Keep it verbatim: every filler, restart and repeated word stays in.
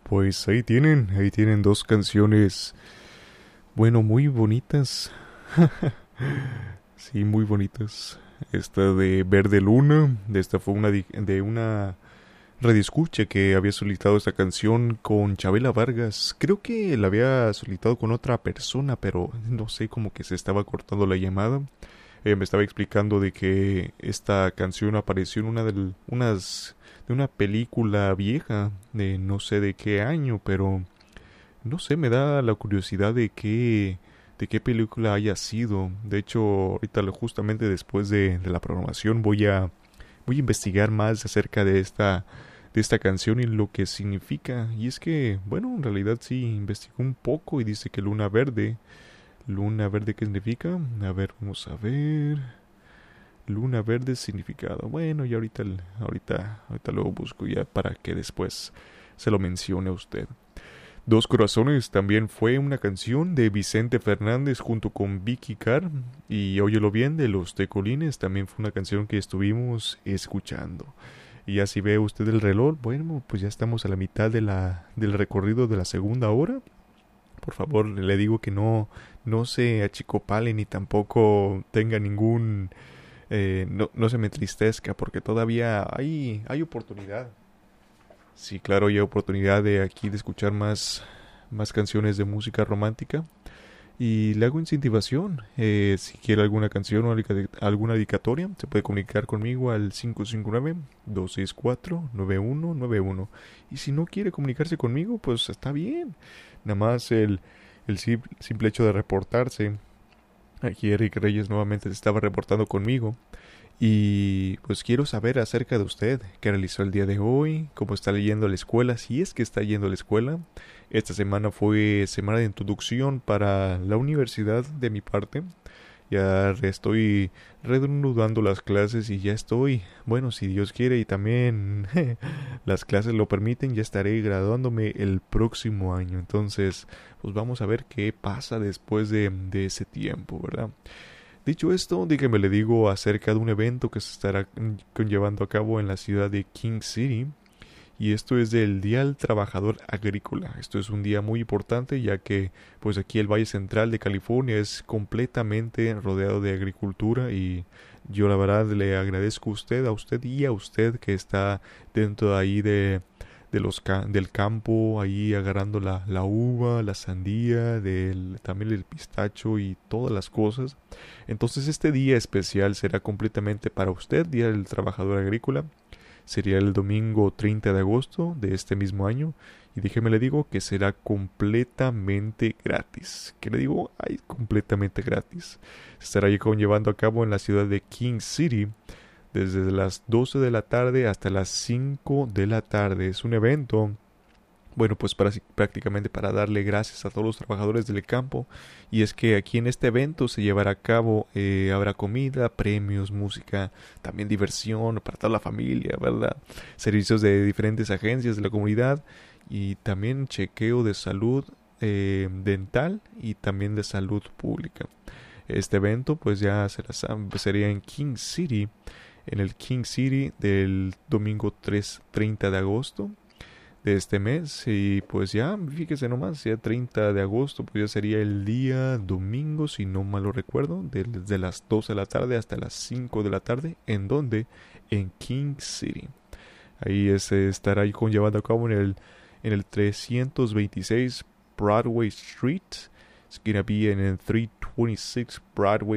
Pues ahí tienen, ahí tienen dos canciones, bueno, muy bonitas. Sí, muy bonitas. Esta de Verde Luna, de esta fue una di- de una radioescucha que había solicitado esta canción con Chabela Vargas. Creo que la había solicitado con otra persona, pero no sé, como que se estaba cortando la llamada. Eh, me estaba explicando de que esta canción apareció en una de unas de una película vieja de no sé de qué año, pero no sé, me da la curiosidad de qué de qué película haya sido. De hecho, ahorita justamente después de, de la programación voy a voy a investigar más acerca de esta de esta canción y lo que significa. Y es que, bueno, en realidad sí investigó un poco y dice que Luna Verde. Luna Verde, ¿qué significa? A ver, vamos a ver. Luna Verde significado. Bueno, y ahorita, ahorita, ahorita luego busco ya para que después se lo mencione a usted. Dos Corazones también fue una canción de Vicente Fernández junto con Vicky Carr. Y Óyelo Bien de Los Tecolines también fue una canción que estuvimos escuchando. Y ya si ve usted el reloj, bueno, pues ya estamos a la mitad de la, del recorrido de la segunda hora. Por favor, le digo que no, no se achicopale ni tampoco tenga ningún... Eh, no, no se me entristezca porque todavía hay, hay oportunidad. Sí, claro, hay oportunidad de aquí de escuchar más, más canciones de música romántica. Y le hago incentivación. Eh, si quiere alguna canción o alguna dedicatoria, se puede comunicar conmigo al cinco cinco nueve, dos seis cuatro, nueve uno nueve uno. Y si no quiere comunicarse conmigo, pues está bien. Nada más el, el simple hecho de reportarse. Aquí Eric Reyes nuevamente se estaba reportando conmigo. Y pues quiero saber acerca de usted, qué realizó el día de hoy, cómo está yendo a la escuela, si es que está yendo a la escuela. Esta semana fue semana de introducción para la universidad de mi parte. Ya estoy reanudando las clases y ya estoy, bueno, si Dios quiere y también las clases lo permiten, ya estaré graduándome el próximo año. Entonces, pues vamos a ver qué pasa después de, de ese tiempo, ¿verdad? Dicho esto, dígame, le digo acerca de un evento que se estará llevando a cabo en la ciudad de King City. Y esto es del Día del Trabajador Agrícola. Esto es un día muy importante ya que pues aquí el Valle Central de California es completamente rodeado de agricultura y yo la verdad le agradezco a usted, a usted y a usted que está dentro de ahí de, de los del campo, ahí agarrando la, la uva, la sandía, del, también el pistacho y todas las cosas. Entonces este día especial será completamente para usted, Día del Trabajador Agrícola. Sería el domingo treinta de agosto de este mismo año. Y déjeme le digo que será completamente gratis. ¿Qué le digo? Ay, completamente gratis. Se estará llevando a cabo en la ciudad de King City desde las doce de la tarde hasta las cinco de la tarde. Es un evento, bueno, pues para, prácticamente para darle gracias a todos los trabajadores del campo. Y es que aquí en este evento se llevará a cabo, eh, habrá comida, premios, música, también diversión para toda la familia, ¿verdad? Servicios de diferentes agencias de la comunidad y también chequeo de salud eh, dental y también de salud pública. Este evento pues ya será, sería en King City, en el King City del domingo tres, treinta de agosto de este mes. Y pues ya, fíjese nomás, ya treinta de agosto, pues ya sería el día domingo, si no mal lo recuerdo, desde las doce de la tarde hasta las cinco de la tarde. ¿En donde En King City. Ahí es, estará ahí con, llevando a cabo en el, en el trescientos veintiséis Broadway Street. It's gonna be in el trescientos veintiséis Broadway